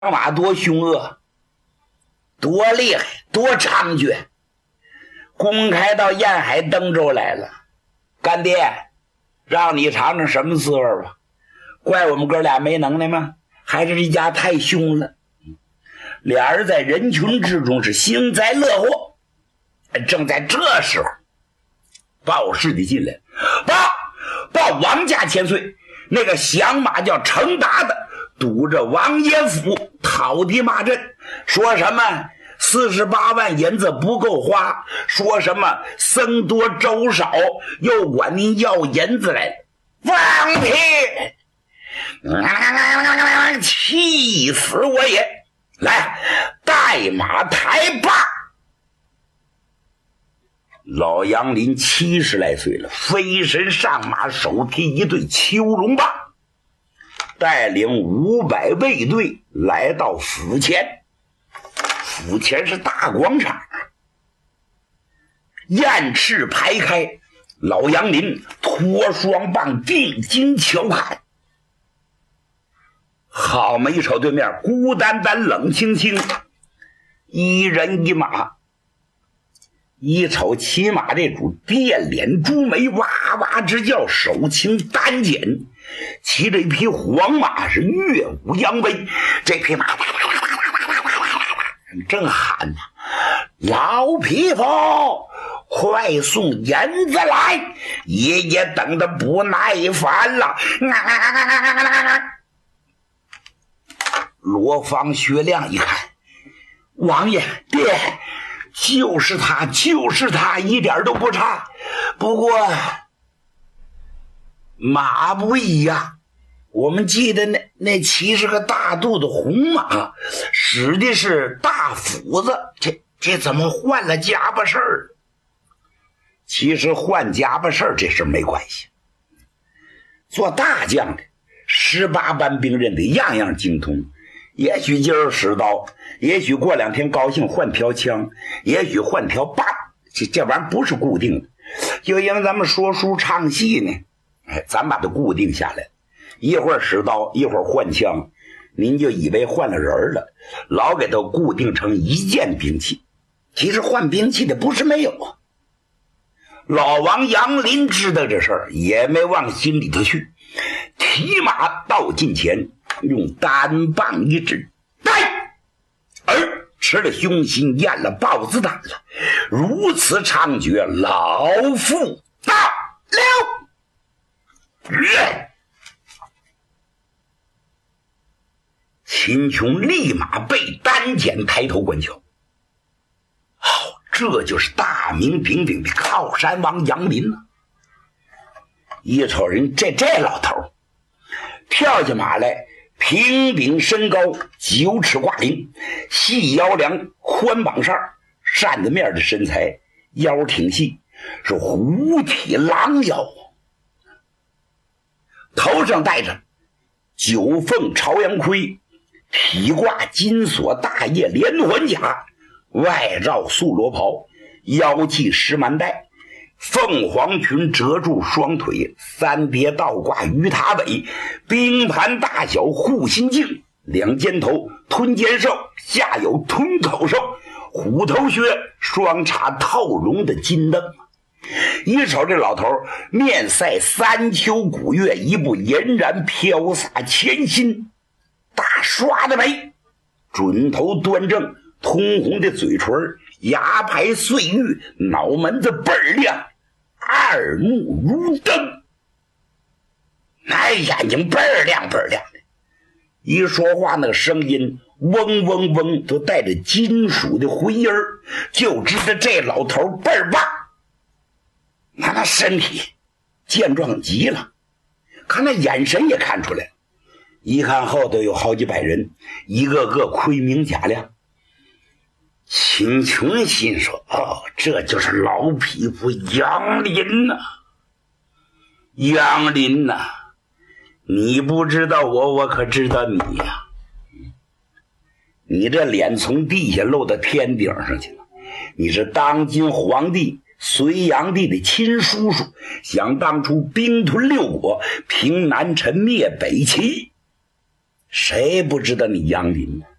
马多凶恶，多厉害，多猖獗，公开到沿海登州来了。干爹，让你尝尝什么滋味吧。怪我们哥俩没能耐吗？还是这家太凶了。俩人在人群之中是幸灾乐祸。正在这时候，报事的进来，报王家千岁，那个响马叫程达的堵着王爷府讨地骂阵，说什么48万银子不够花，说什么僧多粥少，又管您要银子来了。放屁！气死我也！来，带马抬罢。老杨林70来岁了，飞身上马，手提一对秋龙棒，带领500卫队来到府前。府前是大广场，雁翅排开，老杨林脱双棒，定睛瞧看。好嘛，一瞅对面孤单单冷清清，一人一马。一瞅骑马这主电脸朱眉，哇哇直叫，手擎单锏，骑着一匹黄马，是跃舞扬威。这匹马正喊呢：老匹夫，快送银子来，爷爷等得不耐烦了。罗芳、薛亮一看，王爷爹，就是他，就是他，一点都不差。不过马不一样，我们记得那骑是个大肚子红马，使的是大斧子，这怎么换了夹巴事儿？其实换夹巴事儿这事没关系，做大将的18般兵刃的样样精通。也许今儿使刀，也许过2天高兴换条枪，也许换条棒，这玩意儿不是固定的。就因为咱们说书唱戏呢，咱把它固定下来，一会儿使刀，一会儿换枪，您就以为换了人了，老给它固定成一件兵器。其实换兵器的不是没有啊。老王杨林知道这事儿，也没往心里头去，提马到近前，用单棒一指，带儿吃了凶心，咽了豹子胆了，如此猖獗，老夫到了。秦琼立马被单锏抬头观瞧，这就是大名鼎鼎的靠山王杨林啊！一瞅人这老头跳下马来，平顶身高，9尺挂领，细腰梁，宽膀扇，扇子面的身材，腰挺细，是虎体狼腰，头上戴着9凤朝阳盔，体挂金锁大叶连环甲，外罩素罗袍，腰系石蛮带，凤凰裙遮住双腿，3叠倒挂鱼塔尾，冰盘大小护心镜，2肩头吞肩兽，下有吞口兽，虎头靴，双叉套绒的金灯。一瞅这老头面赛3秋古月，一部俨然飘洒千心，大刷的眉，准头端正，通红的嘴唇，牙排碎玉，脑门子倍儿亮，二目如灯，眼睛倍儿亮倍儿亮的。一说话那个声音嗡嗡嗡，都带着金属的回音儿，就知道这老头倍儿棒。那身体健壮极了，看那眼神也看出来，一看后头有好几百人，一个个盔明甲亮。秦琼心说，这就是老匹夫杨林呐，杨林呐，你不知道我可知道你呀。你这脸从地下露到天顶上去了，你是当今皇帝隋炀帝的亲叔叔，想当初兵吞6国，平南陈灭北齐， 谁不知道你杨林呢？